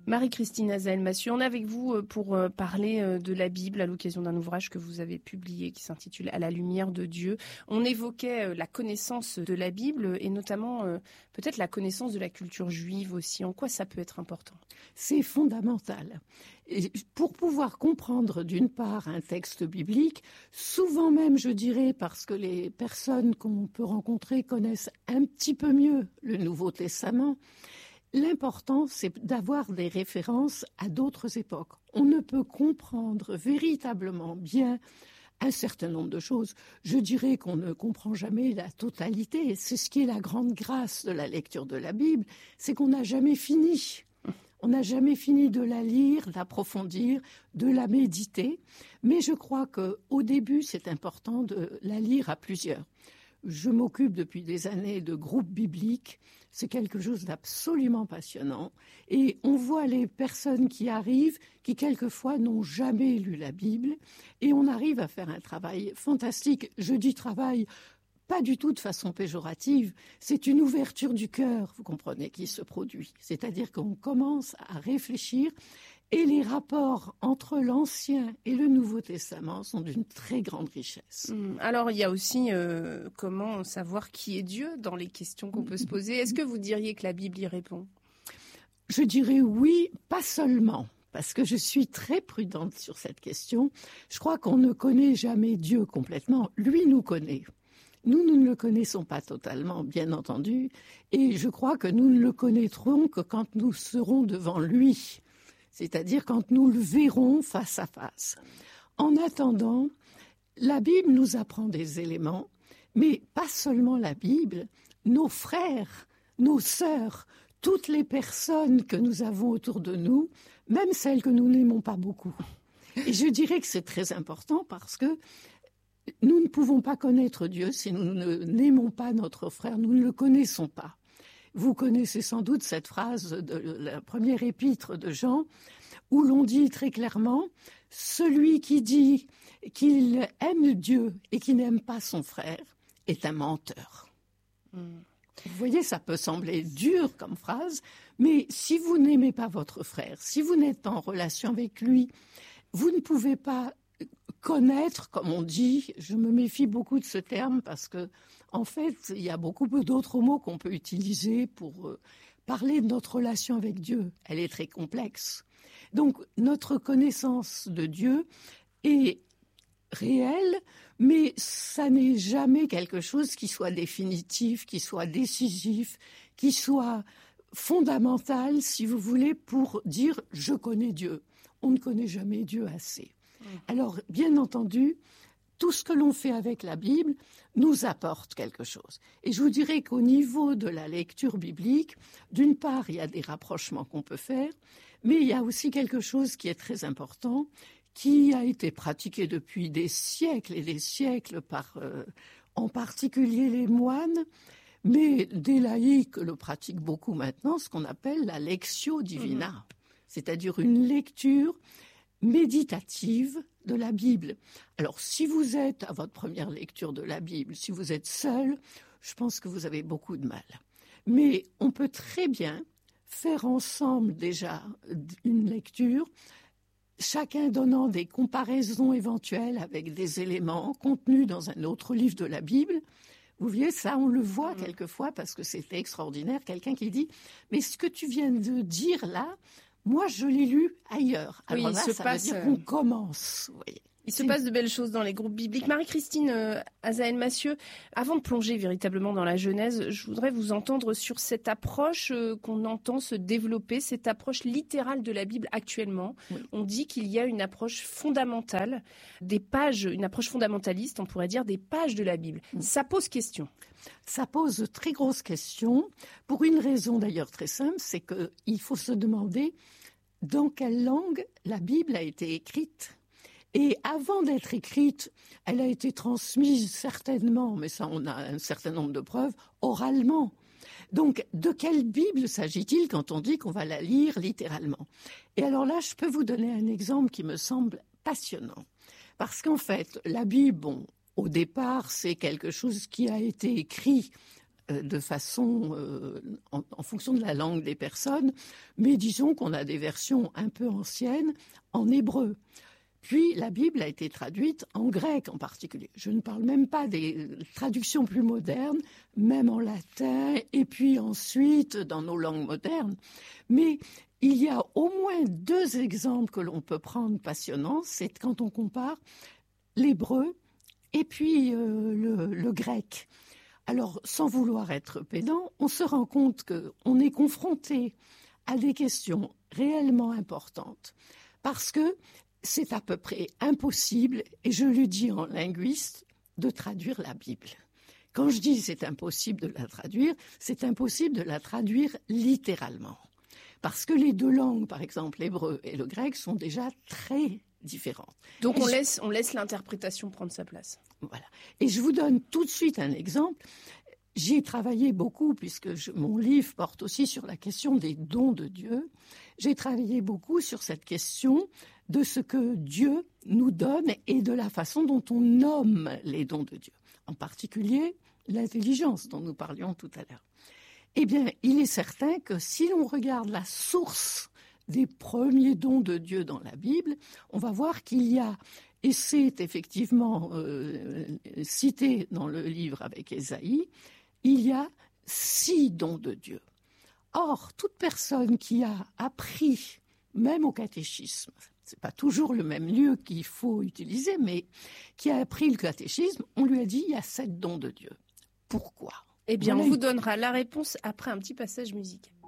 Marie-Christine Azaël-Massieu, on est avec vous pour parler de la Bible à l'occasion d'un ouvrage que vous avez publié qui s'intitule « À la lumière de Dieu ». On évoquait la connaissance de la Bible et notamment peut-être la connaissance de la culture juive aussi. En quoi ça peut être important ? C'est fondamental. Et pour pouvoir comprendre d'une part un texte biblique, souvent même je dirais parce que les personnes qu'on peut rencontrer connaissent un petit peu mieux le Nouveau Testament, l'important, c'est d'avoir des références à d'autres époques. On ne peut comprendre véritablement bien un certain nombre de choses. Je dirais qu'on ne comprend jamais la totalité. C'est ce qui est la grande grâce de la lecture de la Bible, c'est qu'on n'a jamais fini. On n'a jamais fini de la lire, d'approfondir, de la méditer. Mais je crois qu'au début, c'est important de la lire à plusieurs. Je m'occupe depuis des années de groupes bibliques. C'est quelque chose d'absolument passionnant. Et on voit les personnes qui arrivent, qui quelquefois n'ont jamais lu la Bible. Et on arrive à faire un travail fantastique. Je dis travail pas du tout de façon péjorative. C'est une ouverture du cœur, vous comprenez, qui se produit. C'est-à-dire qu'on commence à réfléchir. Et les rapports entre l'Ancien et le Nouveau Testament sont d'une très grande richesse. Alors, il y a aussi comment savoir qui est Dieu dans les questions qu'on peut se poser. Est-ce que vous diriez que la Bible y répond ? Je dirais oui, pas seulement, parce que je suis très prudente sur cette question. Je crois qu'on ne connaît jamais Dieu complètement. Lui nous connaît. Nous ne le connaissons pas totalement, bien entendu, et je crois que nous ne le connaîtrons que quand nous serons devant lui. C'est-à-dire quand nous le verrons face à face. En attendant, la Bible nous apprend des éléments, mais pas seulement la Bible, nos frères, nos sœurs, toutes les personnes que nous avons autour de nous, même celles que nous n'aimons pas beaucoup. Et je dirais que c'est très important parce que nous ne pouvons pas connaître Dieu si nous n'aimons pas notre frère, nous ne le connaissons pas. Vous connaissez sans doute cette phrase de la première épître de Jean, où l'on dit très clairement « Celui qui dit qu'il aime Dieu et qui n'aime pas son frère est un menteur ». Vous voyez, ça peut sembler dur comme phrase, mais si vous n'aimez pas votre frère, si vous n'êtes pas en relation avec lui, vous ne pouvez pas connaître, comme on dit, je me méfie beaucoup de ce terme parce que, en fait, il y a beaucoup d'autres mots qu'on peut utiliser pour parler de notre relation avec Dieu. Elle est très complexe. Donc, notre connaissance de Dieu est réelle, mais ça n'est jamais quelque chose qui soit définitif, qui soit décisif, qui soit fondamental, si vous voulez, pour dire « je connais Dieu ». On ne connaît jamais Dieu assez. Alors, bien entendu, tout ce que l'on fait avec la Bible nous apporte quelque chose. Et je vous dirais qu'au niveau de la lecture biblique, d'une part, il y a des rapprochements qu'on peut faire, mais il y a aussi quelque chose qui est très important, qui a été pratiqué depuis des siècles et des siècles par, en particulier les moines, mais des laïcs le pratiquent beaucoup maintenant, ce qu'on appelle la lectio divina, c'est-à-dire une lecture méditative de la Bible. Alors, si vous êtes à votre première lecture de la Bible, si vous êtes seul, je pense que vous avez beaucoup de mal. Mais on peut très bien faire ensemble déjà une lecture, chacun donnant des comparaisons éventuelles avec des éléments contenus dans un autre livre de la Bible. Vous voyez, ça, on le voit quelquefois parce que c'est extraordinaire. Quelqu'un qui dit « Mais ce que tu viens de dire là, moi, je l'ai lu ailleurs. » Alors là, ça veut dire qu'on commence. Oui. Il se passe de belles choses dans les groupes bibliques. Marie-Christine Azaël-Massieu, avant de plonger véritablement dans la Genèse, je voudrais vous entendre sur cette approche qu'on entend se développer, cette approche littérale de la Bible actuellement. Oui. On dit qu'il y a une approche fondamentale, des pages, une approche fondamentaliste, on pourrait dire, des pages de la Bible. Oui. Ça pose question. Ça pose de très grosses questions, pour une raison d'ailleurs très simple, c'est qu'il faut se demander dans quelle langue la Bible a été écrite. Et avant d'être écrite, elle a été transmise certainement, mais ça on a un certain nombre de preuves, oralement. Donc, de quelle Bible s'agit-il quand on dit qu'on va la lire littéralement ? Et alors là, je peux vous donner un exemple qui me semble passionnant. Parce qu'en fait, la Bible, bon, au départ, c'est quelque chose qui a été écrit de façon en fonction de la langue des personnes, mais disons qu'on a des versions un peu anciennes en hébreu. Puis la Bible a été traduite en grec en particulier. Je ne parle même pas des traductions plus modernes, même en latin, et puis ensuite dans nos langues modernes. Mais il y a au moins 2 exemples que l'on peut prendre passionnants. C'est quand on compare l'hébreu et puis le grec. Alors, sans vouloir être pédant, on se rend compte qu'on est confronté à des questions réellement importantes parce que c'est à peu près impossible, et je le dis en linguiste, de traduire la Bible. Quand je dis c'est impossible de la traduire, c'est impossible de la traduire littéralement. Parce que les 2 langues, par exemple l'hébreu et le grec, sont déjà très différentes. Donc on laisse l'interprétation prendre sa place. Voilà. Et je vous donne tout de suite un exemple. J'ai travaillé beaucoup, puisque mon livre porte aussi sur la question des dons de Dieu. J'ai travaillé beaucoup sur cette question de ce que Dieu nous donne et de la façon dont on nomme les dons de Dieu. En particulier, l'intelligence dont nous parlions tout à l'heure. Eh bien, il est certain que si l'on regarde la source des premiers dons de Dieu dans la Bible, on va voir qu'il y a, et c'est effectivement cité dans le livre avec Ésaïe, il y a 6 dons de Dieu. Or, toute personne qui a appris, même au catéchisme, c'est pas toujours le même lieu qu'il faut utiliser, mais qui a appris le catéchisme, on lui a dit il y a 7 dons de Dieu. Pourquoi ? Eh bien, on vous donnera la réponse après un petit passage musical.